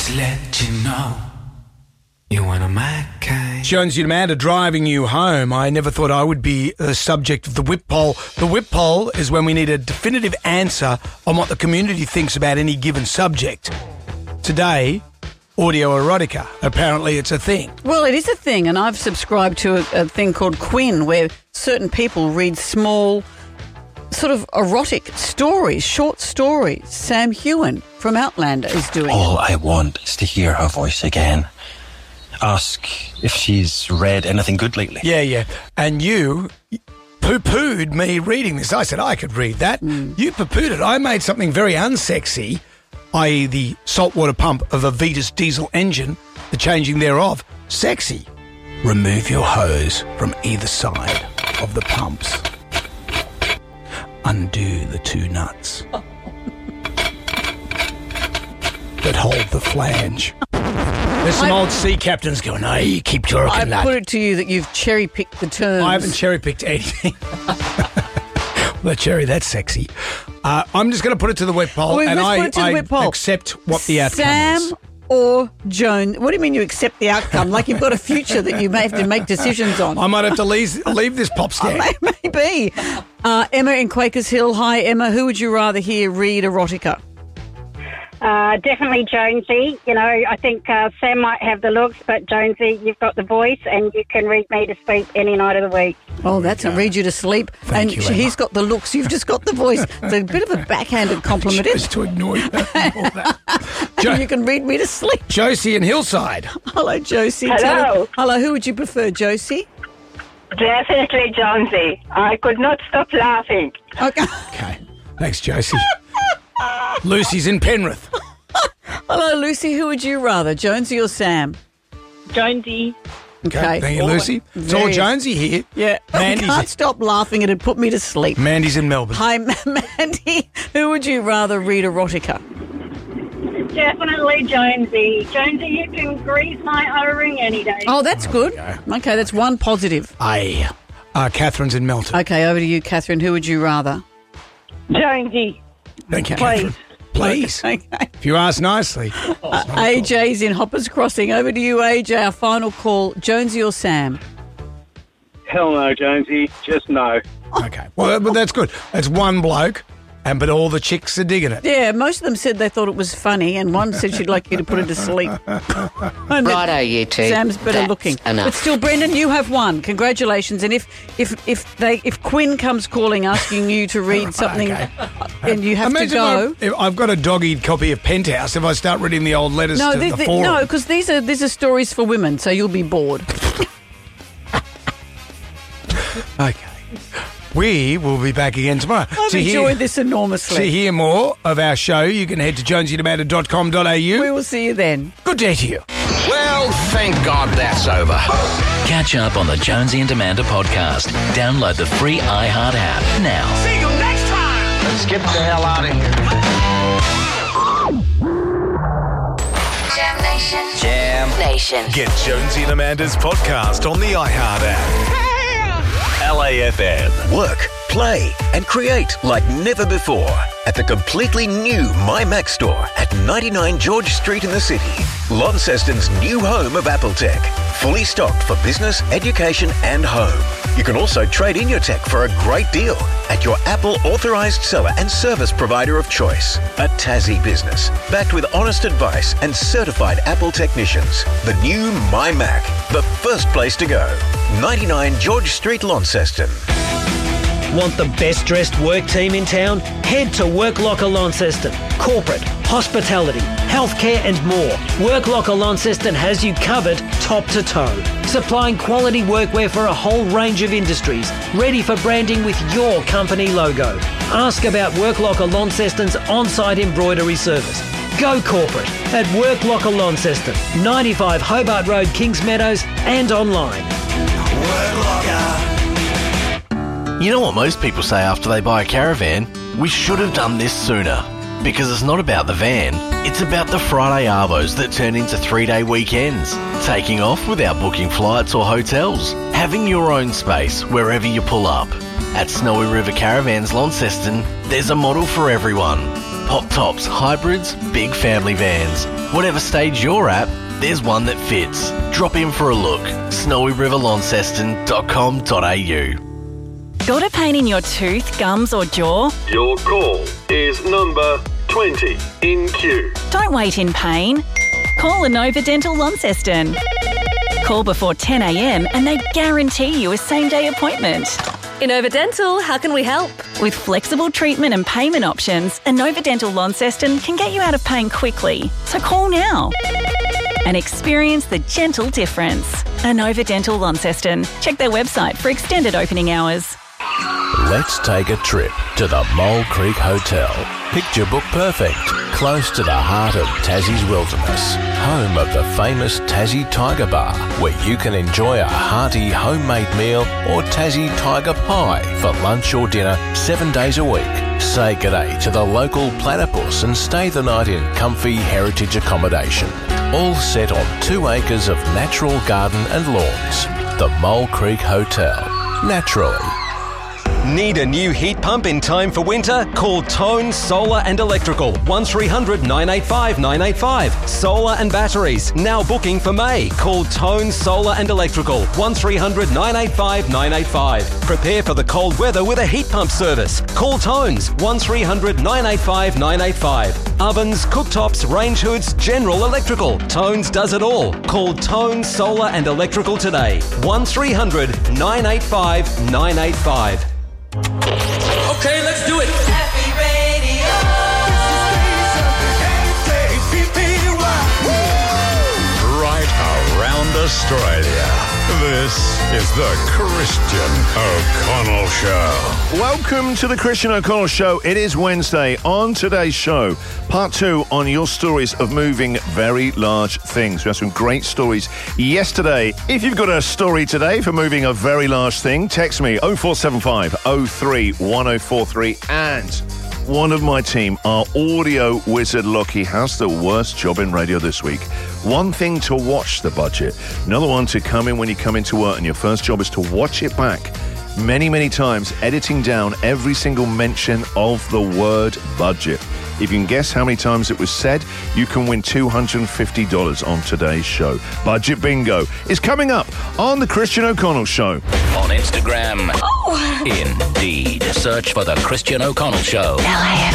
Just let you know you're one of my kind. Jonesy and Amanda driving you home. I never thought I would be the subject of the whip poll. The whip poll is when we need a definitive answer on what the community thinks about any given subject. Today, audio erotica. Apparently it's a thing. Well, it is a thing, and I've subscribed to a thing called Quinn, where certain people read small, sort of erotic stories, short stories. Sam Hewen from Outlander is doing All I want is to hear her voice again. Ask if she's read anything good lately. Yeah. And you poo-pooed me reading this. I said I could read that. You poo-pooed it. I made something very unsexy, i.e. the saltwater pump of a Vetus diesel engine, the changing thereof, sexy. Remove your hose from either side of the pumps. Undo the two nuts that hold the flange. There's some old sea captains going, "Oh, you keep jerking that." I put it to you that you've cherry-picked the terms. I haven't cherry-picked anything. Well, Cherry, that's sexy. I'm just going to put it to the whip poll, and I accept what the outcome is. Sam or Joan? What do you mean you accept the outcome? Like you've got a future that you may have to make decisions on. I might have to leave this pop stand. Maybe. Emma in Quakers Hill. Hi, Emma. Who would you rather hear read erotica? Definitely Jonesy. You know, I think Sam might have the looks, but Jonesy, you've got the voice and you can read me to sleep any night of the week. Oh, that's a read you to sleep. Thank you, Emma. He's got the looks, you've just got the voice. It's a bit of a backhanded compliment. Just to ignore you. You can read me to sleep. Josie in Hillside. Hello, Josie. Hello. Hello, who would you prefer, Josie? Definitely Jonesy. I could not stop laughing. Okay. Thanks, Josie. Lucy's in Penrith. Hello, Lucy. Who would you rather, Jonesy or Sam? Jonesy. Okay. Thank you, Lucy. It's all Jonesy here. Yeah. I can't stop laughing. It'd put me to sleep. Mandy's in Melbourne. Hi, Mandy. Who would you rather read erotica? Definitely Jonesy. Jonesy, you can grease my O-ring any day. Oh, that's good. Okay, that's one positive. Catherine's in Melton. Okay, over to you, Catherine. Who would you rather? Jonesy. Thank you, Please. Catherine. Please. Okay. If you ask nicely. AJ's in Hoppers Crossing. Over to you, AJ. Our final call. Jonesy or Sam? Hell no, Jonesy. Just no. Okay. Well, but that's good. That's one bloke, but all the chicks are digging it. Yeah, most of them said they thought it was funny, and one said she'd like you to put her to sleep. Righto, you two. Sam's better That's looking. enough. But still, Brendan, you have won. Congratulations. And if Quinn comes calling asking you to read something and you have to go. If I've got a dog-eared copy of Penthouse. If I start reading the old letters to the forum. No, because these are stories for women, so you'll be bored. Okay. We will be back again tomorrow. I've enjoyed this enormously. To hear more of our show, you can head to jonesyandamanda.com.au. We will see you then. Good day to you. Well, thank God that's over. Catch up on the Jonesy and Amanda podcast. Download the free iHeart app now. See you next time. Let's get the hell out of here. Jam Nation. Jam Nation. Get Jonesy and Amanda's podcast on the iHeart app. LAFM. Work, play, and create like never before at the completely new MyMac store at 99 George Street in the city. Launceston's new home of Apple Tech. Fully stocked for business, education, and home. You can also trade in your tech for a great deal at your Apple authorized seller and service provider of choice. A Tassie business, backed with honest advice and certified Apple technicians. The new MyMac, the first place to go. 99 George Street, Launceston. Want the best dressed work team in town? Head to Work Locker Launceston. Corporate, hospitality, healthcare and more. Work Locker Launceston has you covered top to toe. Supplying quality workwear for a whole range of industries. Ready for branding with your company logo. Ask about Work Locker Launceston's on-site embroidery service. Go corporate at Work Locker Launceston, 95 Hobart Road, Kings Meadows, and online. Work Locker. You know what most people say after they buy a caravan? We should have done this sooner. Because it's not about the van, it's about the Friday Arvos that turn into 3-day weekends. Taking off without booking flights or hotels. Having your own space wherever you pull up. At Snowy River Caravans Launceston, there's a model for everyone. pop tops, hybrids, big family vans. Whatever stage you're at, there's one that fits. Drop in for a look. snowyriverlaunceston.com.au. Got a pain in your tooth, gums or jaw? Your call is number 20 in queue. Don't wait in pain. Call Inova Dental Launceston. Call before 10 a.m. and they guarantee you a same-day appointment. Inova Dental, how can we help? With flexible treatment and payment options, Inova Dental Launceston can get you out of pain quickly. So call now and experience the gentle difference. Inova Dental Launceston. Check their website for extended opening hours. Let's take a trip to the Mole Creek Hotel. Picture book perfect, close to the heart of Tassie's wilderness, home of the famous Tassie Tiger Bar, where you can enjoy a hearty homemade meal or Tassie Tiger Pie for lunch or dinner 7 days a week. Say g'day to the local platypus and stay the night in comfy heritage accommodation. All set on 2 acres of natural garden and lawns. The Mole Creek Hotel. Naturally. Need a new heat pump in time for winter? Call Tone Solar and Electrical. 1300 985 985. Solar and batteries. Now booking for May. Call Tone Solar and Electrical. 1300 985 985. Prepare for the cold weather with a heat pump service. Call Tones. 1300 985 985. Ovens, cooktops, range hoods, general electrical. Tones does it all. Call Tone Solar and Electrical today. 1300 985 985. Okay, let's do it. Happy Radio. Right around Australia. This is the Christian O'Connell Show. Welcome to the Christian O'Connell Show. It is Wednesday. On today's show, part 2 on your stories of moving very large things. We have some great stories yesterday. If you've got a story today for moving a very large thing, text me 0475 03 1043. And one of my team, our audio wizard Lockie, has the worst job in radio this week. One thing to watch the budget, another one to come in when you come into work, and your first job is to watch it back many, many times, editing down every single mention of the word budget. If you can guess how many times it was said, you can win $250 on today's show. Budget Bingo is coming up on the Christian O'Connell Show. On Instagram. Oh! Indeed. Search for the Christian O'Connell Show. LAF.